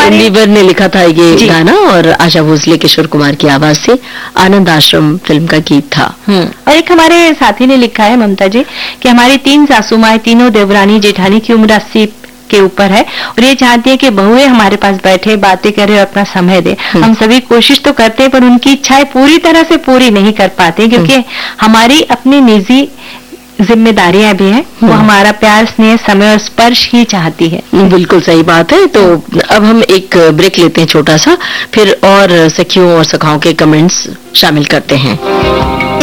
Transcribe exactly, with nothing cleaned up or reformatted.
हमारे लीवर ने लिखा था ये गाना और आशा भोसले किशोर कुमार की आवाज से आनंद आश्रम फिल्म का गीत था। और एक हमारे साथी ने लिखा है ममता जी कि हमारी तीन सासू माएं तीनों देवरानी जेठानी की उम्र अस्सी के ऊपर है और ये चाहती है कि बहुएं हमारे पास बैठे बातें करे और अपना समय दे। हम सभी कोशिश तो करते हैं पर उनकी इच्छाएं पूरी तरह से पूरी नहीं कर पाते क्योंकि हमारी अपनी निजी जिम्मेदारियां भी हैं। वो हमारा प्यार स्नेह समय और स्पर्श ही चाहती है। बिल्कुल सही बात है। तो अब हम एक ब्रेक लेते हैं छोटा सा, फिर और सखियों और सखाओं के कमेंट्स शामिल करते हैं।